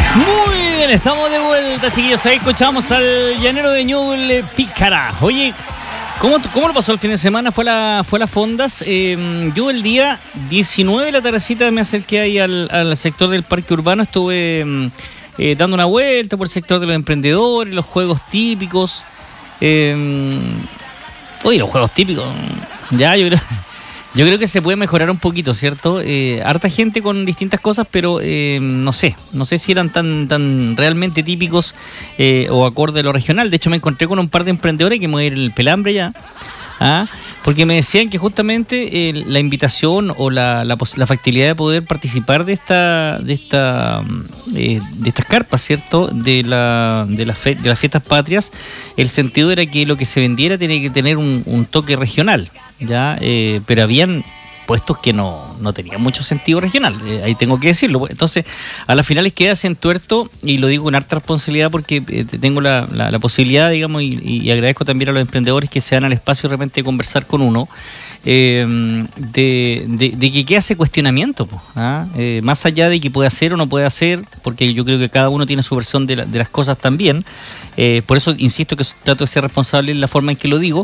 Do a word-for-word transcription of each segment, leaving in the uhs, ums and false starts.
Muy bien, estamos de vuelta, chiquillos. Ahí escuchamos al llanero de Ñuble, Pícara. Oye, ¿cómo, ¿cómo lo pasó el fin de semana? Fue la, fue a las fondas. Eh, yo el día diecinueve de la tardecita me acerqué ahí al, al sector del parque urbano. Estuve eh, dando una vuelta por el sector de los emprendedores, los juegos típicos. Eh, oye, los juegos típicos. Ya, yo creo... Yo creo que se puede mejorar un poquito, ¿cierto? Eh, harta gente con distintas cosas, pero eh, no sé, no sé si eran tan tan realmente típicos eh, o acorde a lo regional. De hecho, me encontré con un par de emprendedores que me voy a ir el pelambre ya, ¿ah? Porque me decían que justamente eh, la invitación o la, la, la factibilidad de poder participar de esta de esta eh, de estas carpas, ¿cierto? De la de, la fe, de las fiestas patrias, el sentido era que lo que se vendiera tenía que tener un, un toque regional. Ya, eh, pero habían puestos que no, no tenían mucho sentido regional, eh, ahí tengo que decirlo. Entonces, a las finales quedas en tuerto, y lo digo con harta responsabilidad porque eh, tengo la, la, la posibilidad, digamos, y, y agradezco también a los emprendedores que se dan al espacio de repente de conversar con uno, eh, de, de, de que quede ese cuestionamiento, ¿ah? eh, más allá de que puede hacer o no puede hacer, porque yo creo que cada uno tiene su versión de, la, de las cosas también, eh, por eso insisto que trato de ser responsable en la forma en que lo digo.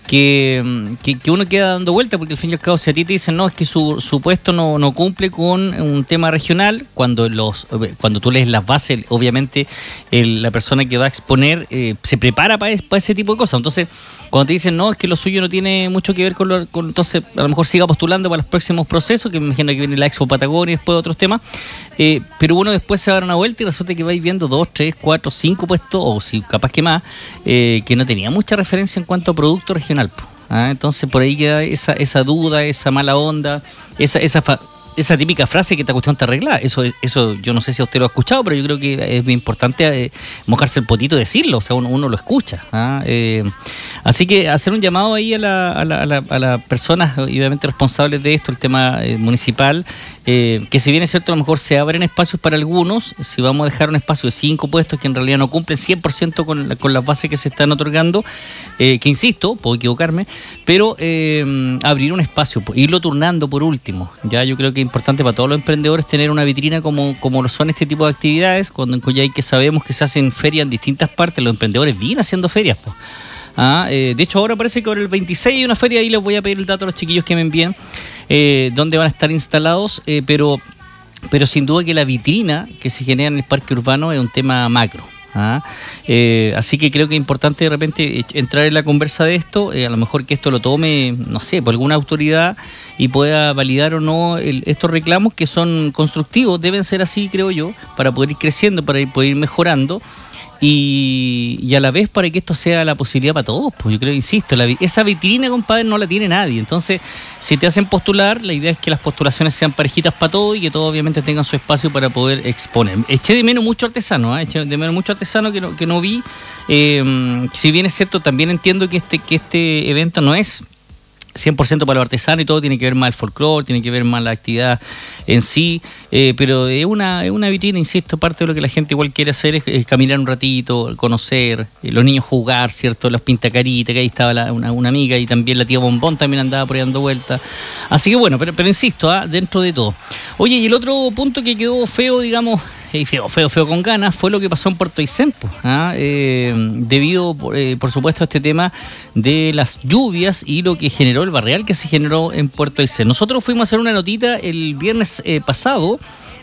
Que, que, que uno queda dando vuelta, porque al fin y al cabo, si a ti te dicen no, es que su, su puesto no, no cumple con un tema regional, cuando los cuando tú lees las bases, obviamente el, la persona que va a exponer eh, se prepara para, para ese tipo de cosas. Entonces, cuando te dicen no, es que lo suyo no tiene mucho que ver con lo, con, entonces a lo mejor siga postulando para los próximos procesos, que me imagino que viene la Expo Patagonia y después otros temas, eh, pero uno después se va a dar una vuelta y resulta que vais viendo dos, tres, cuatro, cinco puestos, o si capaz que más, eh, que no tenía mucha referencia en cuanto a producto regional. ¿Ah? Entonces por ahí queda esa, esa duda, esa mala onda, esa, esa, fa- esa típica frase que esta cuestión está arreglada. Eso, eso yo no sé si a usted lo ha escuchado, pero yo creo que es muy importante eh, mojarse el potito y decirlo, o sea, uno, uno lo escucha. ¿Ah? Eh, así que hacer un llamado ahí a las a la, a la, a la personas obviamente responsables de esto, el tema eh, municipal, eh, que si bien es cierto, a lo mejor se abren espacios para algunos, si vamos a dejar un espacio de cinco puestos que en realidad no cumplen cien por ciento con, la, con las bases que se están otorgando, eh, que insisto, puedo equivocarme, pero eh, abrir un espacio, irlo turnando por último. Ya yo creo que es importante para todos los emprendedores tener una vitrina como, como lo son este tipo de actividades, cuando en Coyhaique que sabemos que se hacen ferias en distintas partes, los emprendedores vienen haciendo ferias, pues. Ah, eh, de hecho ahora parece que ahora el veintiséis hay una feria, ahí les voy a pedir el dato a los chiquillos que me envíen eh, dónde van a estar instalados, eh, pero, pero sin duda que la vitrina que se genera en el parque urbano es un tema macro. ¿Ah? Eh, así que creo que es importante de repente entrar en la conversa de esto, eh, a lo mejor que esto lo tome, no sé, por alguna autoridad y pueda validar o no el, estos reclamos que son constructivos, deben ser así, creo yo, para poder ir creciendo, para ir, poder ir mejorando. Y, y a la vez para que esto sea la posibilidad para todos, pues yo creo, insisto, la, esa vitrina, compadre, no la tiene nadie. Entonces, si te hacen postular, la idea es que las postulaciones sean parejitas para todos y que todos obviamente tengan su espacio para poder exponer. Eché de menos mucho artesano, ¿eh? Eché de menos mucho artesano que no, que no vi. Eh, si bien es cierto, también entiendo que este, que este evento no es cien por ciento para los artesanos y todo, tiene que ver más el folclore, tiene que ver más la actividad en sí, eh, pero es una, es una vitrina, insisto, parte de lo que la gente igual quiere hacer es, es caminar un ratito, conocer, eh, los niños jugar, ¿cierto? Los pintacaritas, que ahí estaba la, una, una amiga, y también la tía Bombón también andaba por ahí dando vueltas. Así que bueno, pero, pero insisto, ¿ah? Dentro de todo. Oye, y el otro punto que quedó feo, digamos, eh, feo, feo, feo con ganas, fue lo que pasó en Puerto Aysén, ¿ah? eh, debido, eh, por supuesto, a este tema de las lluvias y lo que generó el barrial que se generó en Puerto Aysén. Nosotros fuimos a hacer una notita el viernes eh, pasado,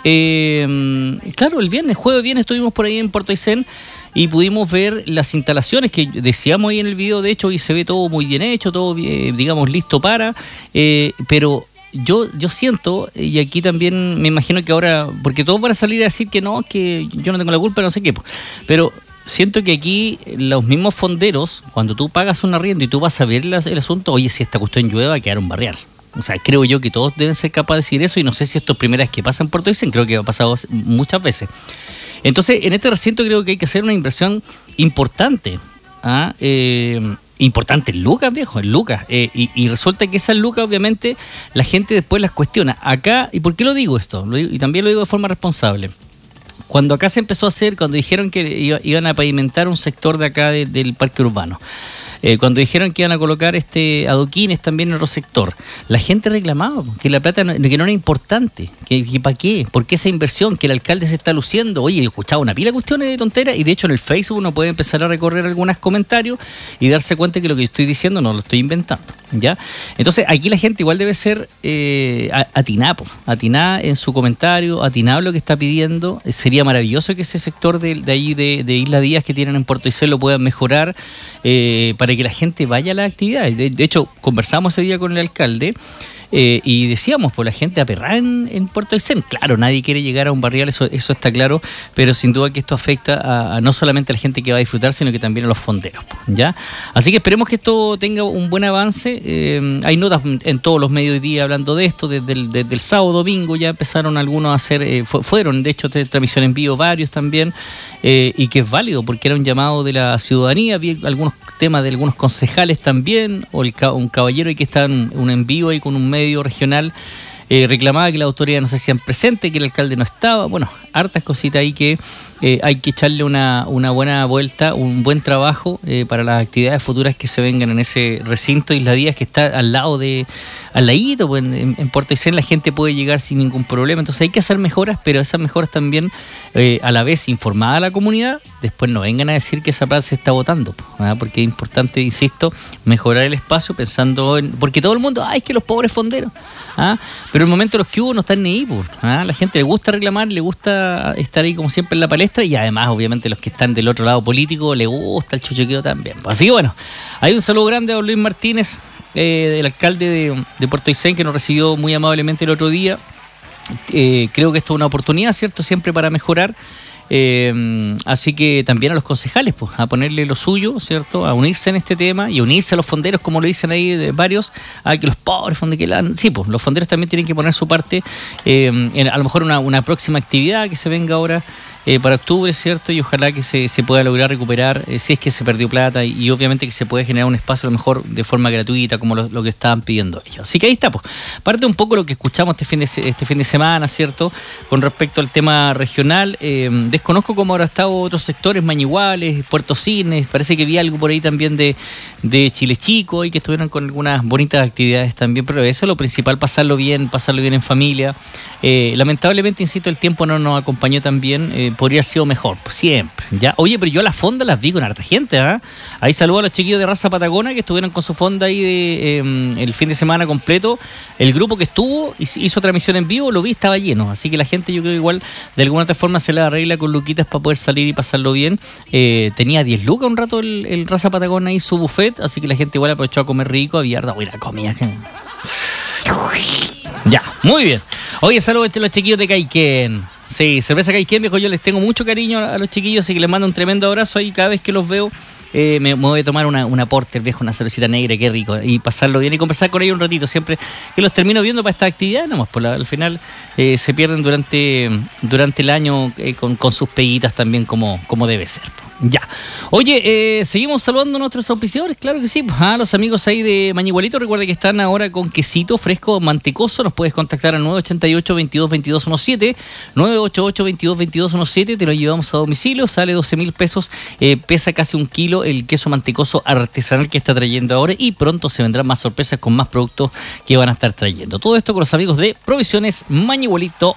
eh, claro, el viernes, jueves viernes estuvimos por ahí en Puerto Aysén y pudimos ver las instalaciones que decíamos ahí en el video, de hecho, y se ve todo muy bien hecho, todo, eh, digamos, listo para, eh, pero yo yo siento, y aquí también me imagino que ahora, porque todos van a salir a decir que no, que yo no tengo la culpa, no sé qué, pero siento que aquí los mismos fonderos, cuando tú pagas un arriendo y tú vas a ver el asunto, oye, si esta cuestión llueve va a quedar un barrial. O sea, creo yo que todos deben ser capaces de decir eso, y no sé si esto es primera vez que pasa en Puerto Aysén, creo que ha pasado muchas veces. Entonces, en este recinto creo que hay que hacer una inversión importante, ¿ah? Eh, importante en lucas, viejo, en lucas. Eh, y, y resulta que esas lucas, obviamente, la gente después las cuestiona. Acá, ¿y por qué lo digo esto? Lo digo, y también lo digo de forma responsable. Cuando acá se empezó a hacer, cuando dijeron que iban a pavimentar un sector de acá de, del parque urbano, Eh, cuando dijeron que iban a colocar este adoquines también en otro sector, la gente reclamaba que la plata no, que no era importante, que, que para qué, por qué esa inversión, que el alcalde se está luciendo. Oye, yo escuchaba una pila de cuestiones de tonteras y de hecho en el Facebook uno puede empezar a recorrer algunos comentarios y darse cuenta que lo que yo estoy diciendo no lo estoy inventando, ¿ya? Entonces aquí la gente igual debe ser eh, atinada, atinada en su comentario, atinada lo que está pidiendo. Eh, sería maravilloso que ese sector de, de ahí de, de Isla Díaz que tienen en Puerto Aysén lo puedan mejorar eh, para que la gente vaya a las actividades. De, de hecho, conversamos ese día con el alcalde eh, y decíamos, pues la gente aperrada en, en Puerto Aysén. Claro, nadie quiere llegar a un barrial, eso, eso está claro, pero sin duda que esto afecta a, a no solamente a la gente que va a disfrutar, sino que también a los fonderos, ¿ya? Así que esperemos que esto tenga un buen avance. Eh, hay notas en todos los medios hoy día hablando de esto, desde el, desde el sábado, domingo, ya empezaron algunos a hacer, eh, fu- fueron de hecho de transmisión en vivo varios también, eh, y que es válido porque era un llamado de la ciudadanía. Vi algunos temas de algunos concejales también, o el, un caballero que está en un en vivo ahí con un medio regional, eh, reclamaba que las autoridades no se hacían presentes, que el alcalde no estaba. Bueno, hartas cositas ahí que eh, hay que echarle una, una buena vuelta, un buen trabajo eh, para las actividades futuras que se vengan en ese recinto Isla Díaz que está al lado de, al ladito, pues en, en Puerto Aysén la gente puede llegar sin ningún problema. Entonces hay que hacer mejoras, pero esas mejoras también eh, a la vez informada a la comunidad. Después no vengan a decir que esa plata se está botando, ¿verdad? Porque es importante, insisto, mejorar el espacio pensando en, porque todo el mundo, ay, es que los pobres fonderos, ¿ah? Pero en el momento los que hubo no están ni ahí, ¿ah? La gente le gusta reclamar, le gusta estar ahí como siempre en la palestra, y además obviamente los que están del otro lado político le gusta el chuchequeo también. Así que bueno, hay un saludo grande a don Luis Martínez, eh, el alcalde de, de Puerto Aysén, que nos recibió muy amablemente el otro día. Eh, creo que esto es una oportunidad, ¿cierto? Siempre para mejorar. Eh, así que también a los concejales, pues, a ponerle lo suyo, ¿cierto? A unirse en este tema y a unirse a los fonderos, como lo dicen ahí de varios, a que los pobres fonderos, que la, sí, pues, los fonderos también tienen que poner su parte, eh, en, a lo mejor una, una próxima actividad que se venga ahora eh, para octubre, ¿cierto? Y ojalá que se, se pueda lograr recuperar, eh, si es que se perdió plata, y, y obviamente que se puede generar un espacio a lo mejor de forma gratuita, como lo, lo que estaban pidiendo ellos. Así que ahí está, pues, parte un poco lo que escuchamos este fin de, este fin de semana, ¿cierto? Con respecto al tema regional, eh, desconozco cómo habrá estado otros sectores, Mañiguales, Puerto Cines, parece que vi algo por ahí también de, de Chile Chico y que estuvieron con algunas bonitas actividades también, pero eso es lo principal, pasarlo bien, pasarlo bien en familia. Eh, lamentablemente, insisto, el tiempo no nos acompañó tan bien, eh, podría haber sido mejor, pues siempre, ¿ya? Oye, pero yo las fondas las vi con harta gente, ¿ah? ¿eh? Ahí saludo a los chiquillos de Raza Patagona que estuvieron con su fonda ahí de, eh, el fin de semana completo. El grupo que estuvo, hizo transmisión en vivo, lo vi, estaba lleno, así que la gente, yo creo que igual de alguna otra forma se la arregla con luquitas para poder salir y pasarlo bien. Eh, tenía diez lucas un rato el, el Raza Patagona ahí, su buffet, así que la gente igual aprovechó a comer rico, había harta buena comida. Ya, muy bien. Oye, saludos a los chiquillos de Caiquén. Sí, cerveza Caiquén, viejo, yo les tengo mucho cariño a los chiquillos, así que les mando un tremendo abrazo ahí cada vez que los veo. Eh, me, me voy a tomar una, una porter, viejo, una cervecita negra, qué rico, y pasarlo bien y conversar con ellos un ratito. Siempre que los termino viendo para esta actividad, nomás, por la, al final eh, se pierden durante, durante el año eh, con, con sus peguitas también, como, como debe ser. Ya. Oye, eh, seguimos saludando a nuestros auspiciadores, claro que sí. A los amigos ahí de Mañigualito, recuerda que están ahora con quesito fresco mantecoso. Nos puedes contactar al nueve ochenta y ocho, veintidós, veintidós diecisiete, nueve ochenta y ocho, veintidós, veintidós diecisiete. Te lo llevamos a domicilio, sale doce mil pesos, eh, pesa casi un kilo el queso mantecoso artesanal que está trayendo ahora, y pronto se vendrán más sorpresas con más productos que van a estar trayendo. Todo esto con los amigos de Provisiones Mañigualito.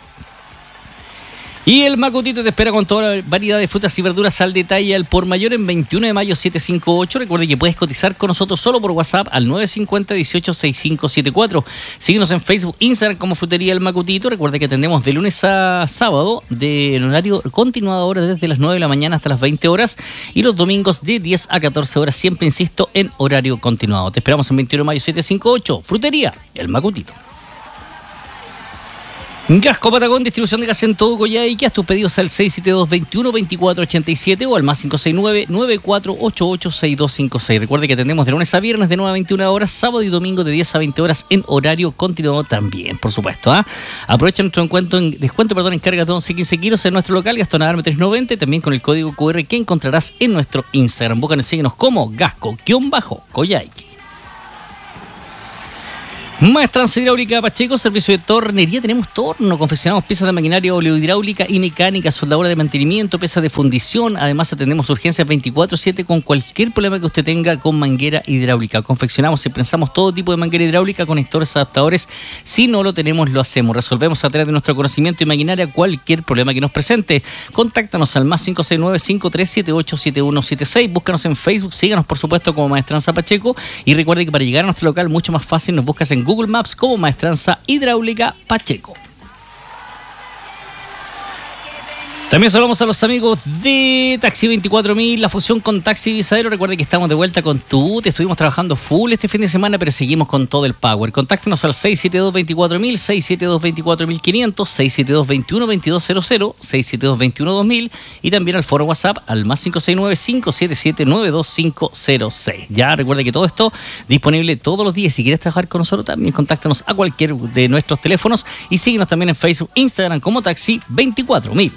Y el Macutito te espera con toda la variedad de frutas y verduras al detalle al por mayor en veintiuno de mayo setecientos cincuenta y ocho. Recuerde que puedes cotizar con nosotros solo por WhatsApp al nueve cincuenta, dieciocho, sesenta y cinco setenta y cuatro. Síguenos en Facebook, Instagram como Frutería El Macutito. Recuerde que atendemos de lunes a sábado de en horario continuado ahora desde las nueve de la mañana hasta las veinte horas, y los domingos de diez a catorce horas, siempre insisto en horario continuado. Te esperamos en veintiuno de mayo setecientos cincuenta y ocho. Frutería El Macutito. Gasco Patagón, distribución de gas en todo Coyhaique. Haz tus pedidos al seis siete dos, veintiuno, veinticuatro ochenta y siete o al más cinco seis nueve, nueve cuatro ocho ocho, seis dos cinco seis. Recuerde que atendemos de lunes a viernes de nueve a veintiuna horas, sábado y domingo de diez a veinte horas en horario continuado también, por supuesto. ¿eh? Aprovecha nuestro encuentro en, descuento perdón, en cargas de once a quince kilos en nuestro local Gastón Adarme trescientos noventa, también con el código cu erre que encontrarás en nuestro Instagram. Búscanos y síguenos como Gasco-Coyhaique. Maestranza Hidráulica Pacheco, servicio de tornería. Tenemos torno, confeccionamos piezas de maquinaria oleohidráulica y mecánica, soldadura de mantenimiento, piezas de fundición. Además, atendemos urgencias veinticuatro siete con cualquier problema que usted tenga con manguera hidráulica. Confeccionamos y prensamos todo tipo de manguera hidráulica, conectores, adaptadores. Si no lo tenemos, lo hacemos. Resolvemos a través de nuestro conocimiento y maquinaria cualquier problema que nos presente. Contáctanos al más cinco seis nueve, cinco tres siete ocho, siete uno siete seis. Búscanos en Facebook, síganos por supuesto como Maestranza Pacheco. Y recuerde que para llegar a nuestro local, mucho más fácil, nos buscas en Google Google Maps como Maestranza Hidráulica Pacheco. También saludamos a los amigos de Taxi veinticuatro mil, la fusión con Taxi Visadero. Recuerde que estamos de vuelta con tu. Te estuvimos trabajando full este fin de semana, pero seguimos con todo el power. Contáctenos al seis siete dos, veinticuatro mil, seis siete dos, veinticuatro mil quinientos, seis siete dos, veintiuno, veintidós cero cero, seis siete dos, veintiuno, dos mil y también al foro WhatsApp al más cinco seis nueve, cinco siete siete, nueve dos cinco cero seis. Ya recuerde que todo esto disponible todos los días. Si quieres trabajar con nosotros, también contáctanos a cualquier de nuestros teléfonos y síguenos también en Facebook, Instagram como Taxi veinticuatro mil.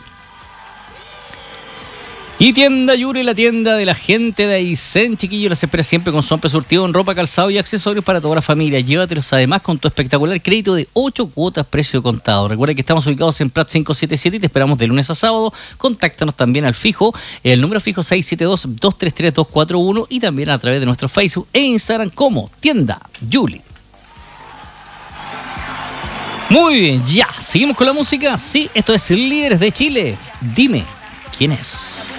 Y Tienda Yuri, la tienda de la gente de Aysén, chiquillos, las espera siempre con su amplio surtido en ropa, calzado y accesorios para toda la familia. Llévatelos además con tu espectacular crédito de ocho cuotas precio contado. Recuerda que estamos ubicados en Prat quinientos setenta y siete y te esperamos de lunes a sábado. Contáctanos también al fijo, el número fijo seis siete dos, dos tres tres, dos cuatro uno y también a través de nuestro Facebook e Instagram como Tienda Yuli. Muy bien, ya, seguimos con la música. Sí, esto es Líderes de Chile. Dime, ¿quién es?